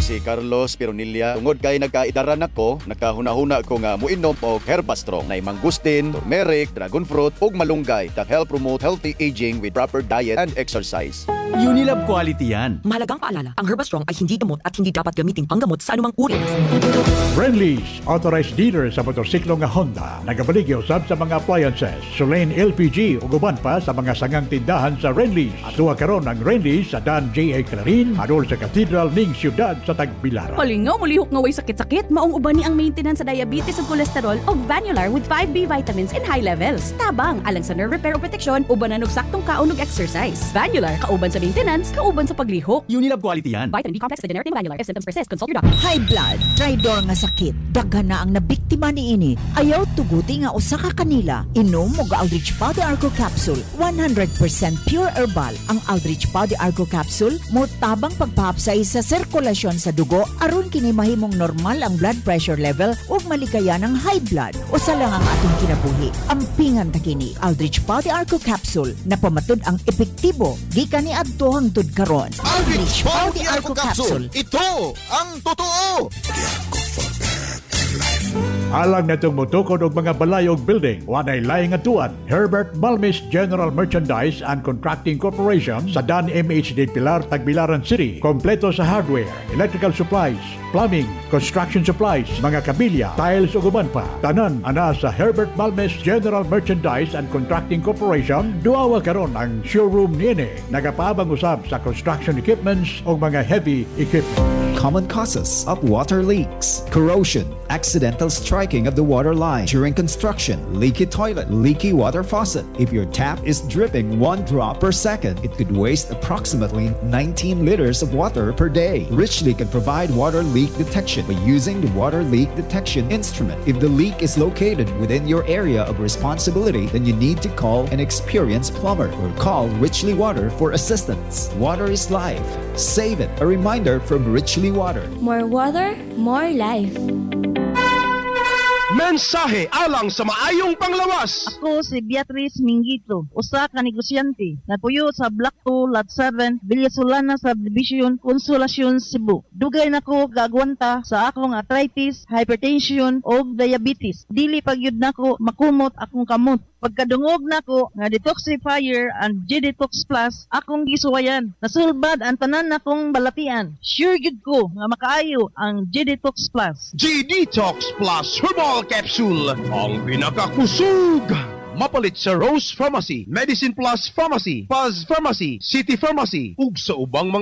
si Carlos Pironilla. Tungod kay nagkaidaran ako, nakahuna-huna ko nga muinom og Herbastrong na mangustin, turmeric, dragon fruit ug malunggay that help promote healthy aging with proper diet and exercise. Unilab quality yan. Mahalagang paalala, ang Herbastrong ay hindi gamot at hindi dapat gamitin panggamot sa anumang uri. Friendly's, authorized dealer sa motorsiklo nga Honda, nagabaligya usab sa mga appliances, Sulain LPG ug uban pa sa mga sangang tindahan sa Friendly's. Atuwa karon ang Friendly's sa Dan J.A. Clarin, adol sa Cathedral ning siyudad sa Tagbilaran. Palingaw, mulihok nga way sakit-sakit, maong uban ni ang maintenance sa diabetes ug cholesterol og Vanular with 5B vitamins in high levels. Tabang, alang sa nerve repair o protection, ubanan og saktong kaon ug exercise. Vanular, kauban sa maintenance, kauban sa paglihok. Unilab quality yan. Vitamin B complex with generic name Vanular. If symptoms persist, consult your doctor. High blood, tridor nga sakit. Daghan na ang nabiktima niini. Ayaw tuguti nga usa ka kanila. Inom og Aldrich Pau de Arco capsule. 100% pure herbal. Ang Aldrich Pau de Arco capsule mo tabang pagpahapsay sa sirkulasyon sa dugo aron kini mahimong normal ang blood pressure level ug maligaya ng high blood. Usa lang ang atong kinabuhi. Ampingan ta kini Aldrich Pau de Arco capsule na pamatud ang epektibo gikan ni adto hangtod karon. Aldrich Pau de Arco capsule. Ito ang totoo. Alang natong motukod og mga balay og building, wanay laing atuan. Herbert Balmis General Merchandise and Contracting Corporation sa Dan MHD Pilar, Tagbilaran City. Kompleto sa hardware, electrical supplies, plumbing, construction supplies, mga kabilya, tiles ug uban pa. Tanan ana sa Herbert Balmis General Merchandise and Contracting Corporation. Duawa karon ang showroom niini. Nagapaabang usab sa construction equipments ug mga heavy equipment. Common causes of water leaks: corrosion, accidental striking of the water line during construction, leaky toilet, leaky water faucet. If your tap is dripping 1 drop per second, it could waste approximately 19 liters of water per day. Richly can provide water leak detection by using the water leak detection instrument. If the leak is located within your area of responsibility, then you need to call an experienced plumber or call Richly Water for assistance. Water is life. Save it. A reminder from Richly Water. More water, more life. Mensahe alang sa maayong panglawas. Ako si Beatrice Mingito, usa ka negosyante. Natuyo sa Block 2, Lot 7, Villasolana Subdivision, Consolacion, Cebu. Dugay nako gaagwanta sa akong arthritis, hypertension ug diabetes. Dili pagyud nako makumot akong kamot. Pagkadungog nako nga detoxifier and G-Detox Plus akong gisuwayan. Nasulbad ang tanan nakong balatian. Sure gid ko nga makaayo ang G-Detox Plus. G-Detox Plus Herbal Capsule, ang pinakakusog. Mapalit sa Rose Pharmacy, Medicine Plus Pharmacy, Paz Pharmacy, City Pharmacy, ug sa ubang mga